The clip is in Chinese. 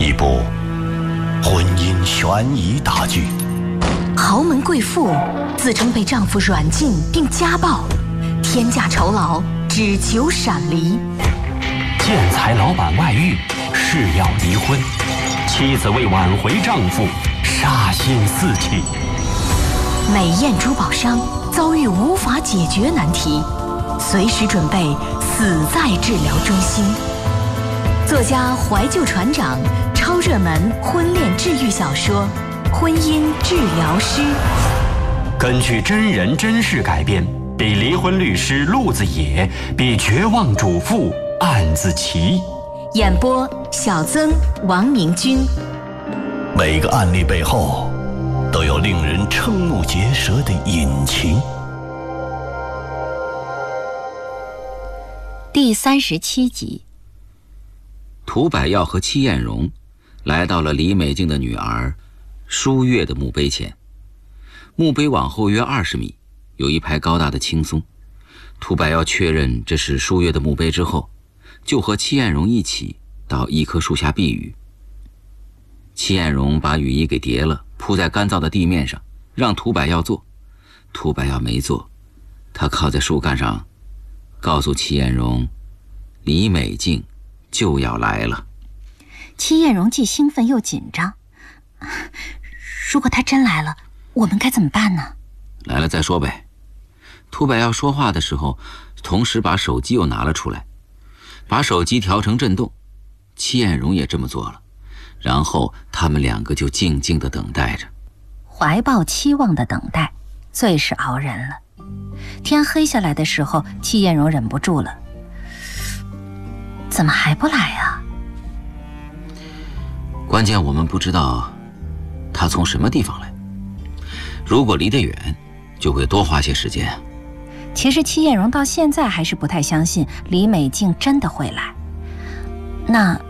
一部婚姻悬疑大剧。 豪门贵妇自称被丈夫软禁并家暴，天价酬劳只求闪离。 建材老板外遇，誓要离婚，妻子为挽回丈夫，杀心四起。 美艳珠宝商遭遇无法解决难题，随时准备死在治疗中心。作家怀旧船长超热门婚恋治愈小说《婚姻治疗师》， 根据真人真事改编，比离婚律师陆子野，比绝望主妇案子齐。 演播小曾、王明君。 每个案例背后都有令人瞠目结舌的隐情。 第37集， 涂百耀和戚艳荣来到了李美静的女儿舒月的墓碑前。墓碑往后约20米，有一排高大的青松。涂百耀确认这是舒月的墓碑之后，就和戚艳荣一起到一棵树下避雨。戚艳荣把雨衣给叠了，铺在干燥的地面上，让涂百耀坐。涂百耀没坐，他靠在树干上，告诉戚艳荣，李美静就要来了。 戚艳荣既兴奋又紧张。如果她真来了，我们该怎么办呢？ 来了再说呗。涂百耀说话的时候，同时把手机又拿了出来，把手机调成震动。戚艳荣也这么做了，然后他们两个就静静地等待着。 怀抱期望的等待最是熬人了。天黑下来的时候，戚艳荣忍不住了，怎么还不来啊？ 关键我们不知道他从什么地方来，如果离得远，就会多花些时间。 其实戚艳荣到现在还是不太相信李美静真的会来。那